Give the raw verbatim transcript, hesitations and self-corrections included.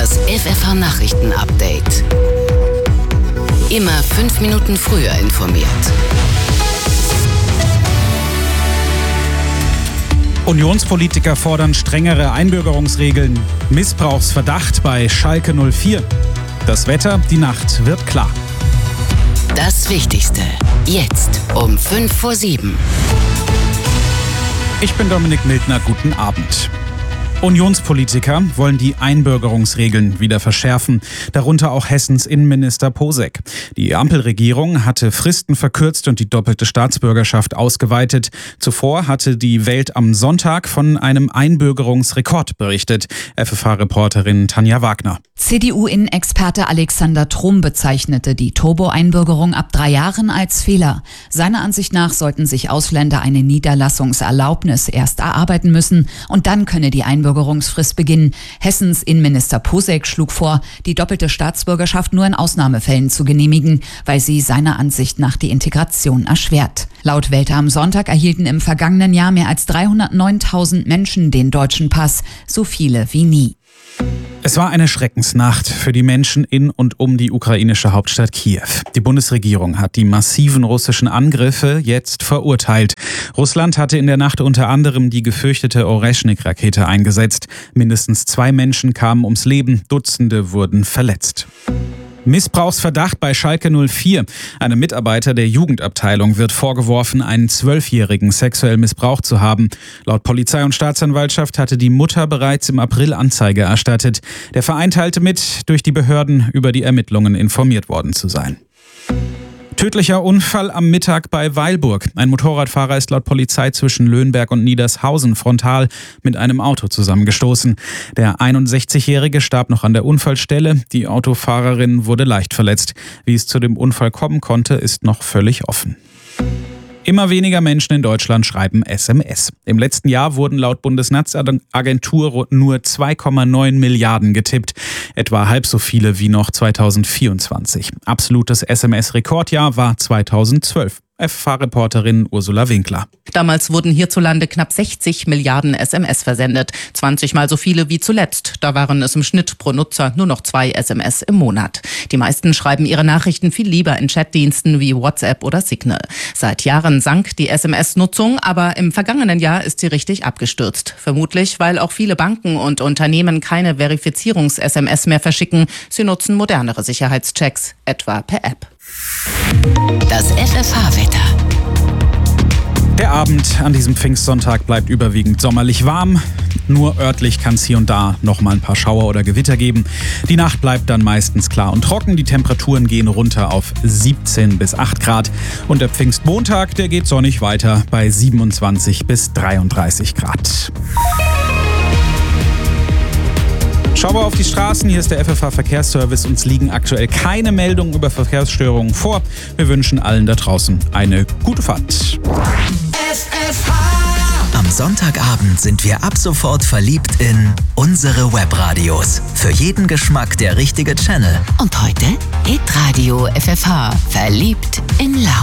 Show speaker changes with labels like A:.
A: Das F F H-Nachrichten-Update. Immer fünf Minuten früher informiert.
B: Unionspolitiker fordern strengere Einbürgerungsregeln. Missbrauchsverdacht bei Schalke null vier. Das Wetter, die Nacht wird klar.
A: Das Wichtigste. Jetzt um fünf vor sieben.
B: Ich bin Dominik Mildner, guten Abend. Unionspolitiker wollen die Einbürgerungsregeln wieder verschärfen, darunter auch Hessens Innenminister Posek. Die Ampelregierung hatte Fristen verkürzt und die doppelte Staatsbürgerschaft ausgeweitet. Zuvor hatte die Welt am Sonntag von einem Einbürgerungsrekord berichtet. F F H-Reporterin Tanja Wagner.
C: C D U-Innenexperte Alexander Trom bezeichnete die Turbo-Einbürgerung ab drei Jahren als Fehler. Seiner Ansicht nach sollten sich Ausländer eine Niederlassungserlaubnis erst erarbeiten müssen und dann könne die Einbürgerungsfrist beginnen. Hessens Innenminister Posek schlug vor, die doppelte Staatsbürgerschaft nur in Ausnahmefällen zu genehmigen, weil sie seiner Ansicht nach die Integration erschwert. Laut Welt am Sonntag erhielten im vergangenen Jahr mehr als dreihundertneuntausend Menschen den deutschen Pass, so viele wie nie.
B: Es war eine Schreckensnacht für die Menschen in und um die ukrainische Hauptstadt Kiew. Die Bundesregierung hat die massiven russischen Angriffe jetzt verurteilt. Russland hatte in der Nacht unter anderem die gefürchtete Oreschnik-Rakete eingesetzt. Mindestens zwei Menschen kamen ums Leben, Dutzende wurden verletzt. Missbrauchsverdacht bei Schalke null vier. Einem Mitarbeiter der Jugendabteilung wird vorgeworfen, einen Zwölfjährigen sexuell missbraucht zu haben. Laut Polizei und Staatsanwaltschaft hatte die Mutter bereits im April Anzeige erstattet. Der Verein teilte mit, durch die Behörden über die Ermittlungen informiert worden zu sein. Tödlicher Unfall am Mittag bei Weilburg. Ein Motorradfahrer ist laut Polizei zwischen Löhnberg und Niedershausen frontal mit einem Auto zusammengestoßen. Der einundsechzigjährige starb noch an der Unfallstelle. Die Autofahrerin wurde leicht verletzt. Wie es zu dem Unfall kommen konnte, ist noch völlig offen. Immer weniger Menschen in Deutschland schreiben S M S. Im letzten Jahr wurden laut Bundesnetzagentur nur zwei Komma neun Milliarden getippt. Etwa halb so viele wie noch zweitausendvierundzwanzig. Absolutes S M S-Rekordjahr war zweitausendzwölf. F F H-Reporterin Ursula Winkler.
D: Damals wurden hierzulande knapp sechzig Milliarden S M S versendet. zwanzig Mal so viele wie zuletzt. Da waren es im Schnitt pro Nutzer nur noch zwei S M S im Monat. Die meisten schreiben ihre Nachrichten viel lieber in Chatdiensten wie WhatsApp oder Signal. Seit Jahren sank die S M S-Nutzung, aber im vergangenen Jahr ist sie richtig abgestürzt. Vermutlich, weil auch viele Banken und Unternehmen keine Verifizierungs-S M S mehr verschicken. Sie nutzen modernere Sicherheitschecks, etwa per App.
A: Das F F H-Wetter.
B: Der Abend an diesem Pfingstsonntag bleibt überwiegend sommerlich warm. Nur örtlich kann es hier und da noch mal ein paar Schauer oder Gewitter geben. Die Nacht bleibt dann meistens klar und trocken. Die Temperaturen gehen runter auf siebzehn bis acht Grad. Und der Pfingstmontag, der geht sonnig weiter bei siebenundzwanzig bis dreiunddreißig Grad. Schauen wir auf die Straßen. Hier ist der F F H-Verkehrsservice. Uns liegen aktuell keine Meldungen über Verkehrsstörungen vor. Wir wünschen allen da draußen eine gute Fahrt.
E: F F H. Am Sonntagabend sind wir ab sofort verliebt in unsere Webradios. Für jeden Geschmack der richtige Channel.
A: Und heute Hitradio F F H. Verliebt in Lauf.